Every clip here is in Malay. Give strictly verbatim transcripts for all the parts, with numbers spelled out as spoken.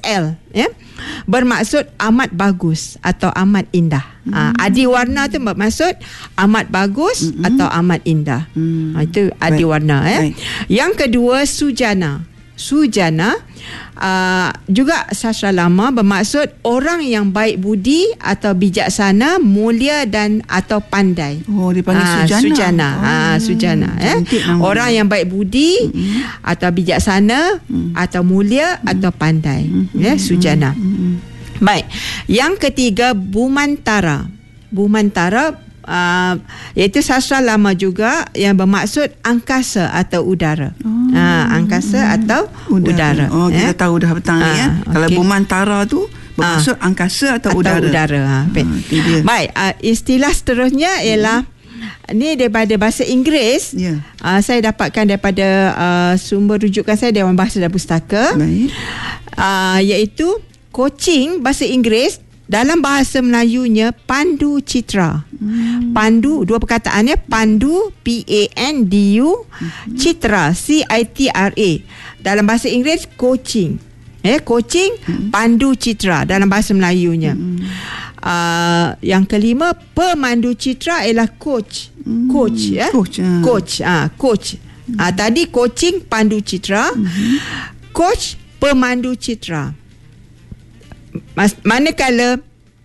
L, ya. Bermaksud amat bagus atau amat indah. Hmm. Ha, adiwarna tu bermaksud amat bagus hmm. atau amat indah. Hmm. Ha, itu adiwarna, ya. Yang kedua, sujana. Sujana uh, juga sastra lama bermaksud orang yang baik budi atau bijaksana, mulia dan atau pandai. Oh, dipanggil uh, sujana. Sujana, oh. uh, sujana eh. Orang yang baik budi mm-hmm. atau bijaksana mm. atau mulia mm. atau pandai. Mm-hmm. Ya, sujana. Mm-hmm. Baik. Yang ketiga, bumantara. Bumantara Uh, iaitu sastra lama juga yang bermaksud angkasa atau udara. Oh. Uh, angkasa hmm. atau udara. udara. Oh, kita eh? tahu dah petang uh, ni ya. Okay. Kalau bumantara tu bermaksud uh, angkasa atau, atau udara. udara. Ha, baik. Uh, baik, uh, istilah seterusnya ialah hmm. ni daripada bahasa Inggeris. Yeah. Uh, saya dapatkan daripada uh, sumber rujukan saya Dewan Bahasa dan Pustaka. Baik. Uh, iaitu coaching bahasa Inggeris. Dalam bahasa Melayunya pandu citra. Hmm. Pandu, dua perkataannya, pandu P A N D U hmm. citra C I T R A. Dalam bahasa Inggeris coaching. Eh coaching hmm. pandu citra dalam bahasa Melayunya. Hmm. Uh, yang kelima, pemandu citra ialah coach. Hmm. Coach ya. Coach. Uh. Coach, ah, coach. Hmm. Ah, tadi coaching pandu citra. Hmm. Coach pemandu citra. Mas, manakala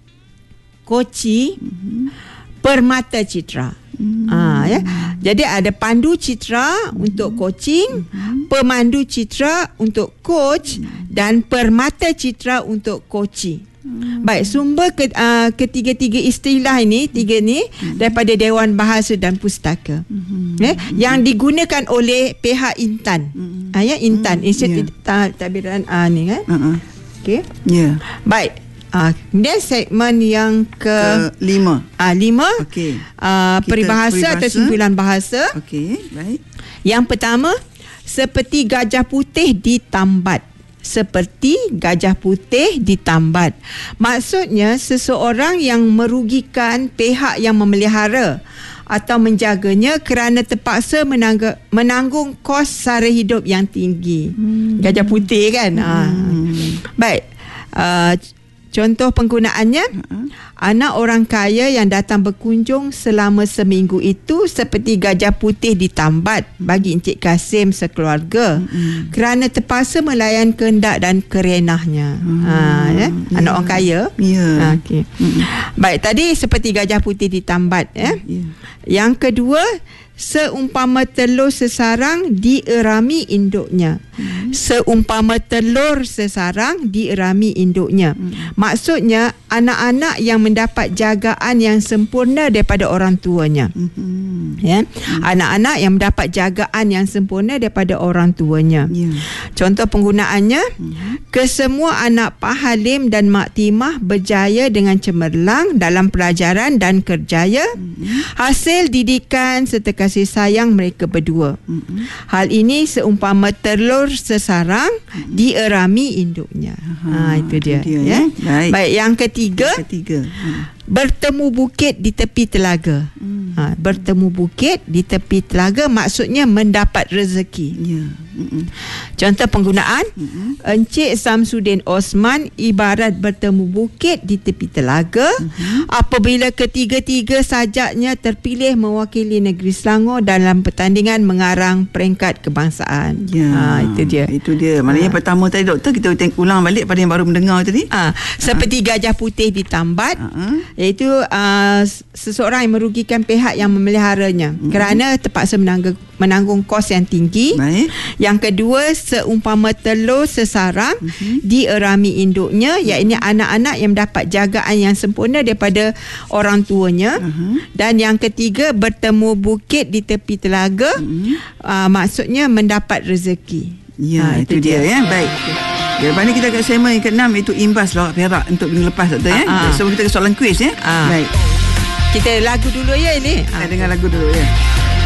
koci mm-hmm. permata citra. Mm-hmm. Ha, ya. Jadi ada pandu citra mm-hmm. untuk coaching, mm-hmm. pemandu citra untuk coach mm-hmm. dan permata citra untuk coaching. Mm-hmm. Baik, sumber ke, uh, ketiga-tiga istilah ini, tiga ni mm-hmm. daripada Dewan Bahasa dan Pustaka. Mm-hmm. Eh, yang digunakan oleh pihak Intan. Mm-hmm. Ha, ya, Intan, mm-hmm. Institut yeah. Tadbiran uh, ni kan. Uh-huh. Okey. Ya. Yeah. Baik. Ah, uh, kemudian segmen yang ke, ke lima. Ah, uh, lima. Okey. Uh, peribahasa atau simpulan bahasa. Okey, baik. Yang pertama, seperti gajah putih ditambat. Seperti gajah putih ditambat. Maksudnya seseorang yang merugikan pihak yang memelihara atau menjaganya kerana terpaksa menangg- menanggung kos sara hidup yang tinggi. Hmm. Gajah putih kan? Hmm. Ha. Baik. Uh, contoh penggunaannya, uh-huh. anak orang kaya yang datang berkunjung selama seminggu itu seperti gajah putih ditambat bagi Encik Kasim sekeluarga uh-huh. kerana terpaksa melayan kehendak dan kerenahnya. Uh-huh. Ha, ya? Yeah. Anak orang kaya. Yeah. Ha, okay. uh-huh. Baik, tadi seperti gajah putih ditambat. Ya? Yeah. Yang kedua, seumpama telur sesarang dierami induknya. Hmm. Seumpama telur sesarang dierami induknya. Hmm. Maksudnya anak-anak yang mendapat jagaan yang sempurna daripada orang tuanya. Hmm. Ya. Hmm. Anak-anak yang mendapat jagaan yang sempurna daripada orang tuanya. Yeah. Contoh penggunaannya, hmm. kesemua anak Pak Halim dan Mak Timah berjaya dengan cemerlang dalam pelajaran dan kerjaya. Hmm. Hasil didikan serta kasih sayang mereka berdua. Mm-hmm. Hal ini seumpama telur sesarang mm-hmm. dierami induknya. Ha, itu dia. Itu dia ya. Baik. Baik, yang ketiga. Yang ketiga. Hmm. Bertemu bukit di tepi telaga. Hmm. Ha, bertemu bukit di tepi telaga maksudnya mendapat rezeki. Ya. Mm-mm. Contoh penggunaan, Mm-mm. Encik Samsudin Osman ibarat bertemu bukit di tepi telaga. Mm-hmm. Apabila ketiga-tiga sajaknya terpilih mewakili negeri Selangor dalam pertandingan mengarang peringkat kebangsaan. Ya. Ha, itu dia. Itu dia. Maknanya ha. pertama tadi doktor kita ulang balik pada yang baru mendengar tadi. Ha. Seperti ha. gajah putih ditambat. Ha. Iaitu uh, seseorang yang merugikan pihak yang memeliharanya mm-hmm. kerana terpaksa menanggung, menanggung kos yang tinggi. Baik. Yang kedua, seumpama telur sesarang mm-hmm. dierami induknya, iaitu anak-anak yang mendapat jagaan yang sempurna daripada orang tuanya. Uh-huh. Dan yang ketiga, bertemu bukit di tepi telaga, mm-hmm. uh, maksudnya mendapat rezeki. Ya, ha, itu, itu dia, dia ya. Baik. Ya, lepas ni kita akan segmen yang keenam, iaitu imbas lawak perak untuk minggu lepas doktor ya. Uh-huh. So kita ke soalan kuis ya. Uh. Baik. Kita lagu dulu ya ini. Kita uh. dengar lagu dulu ya.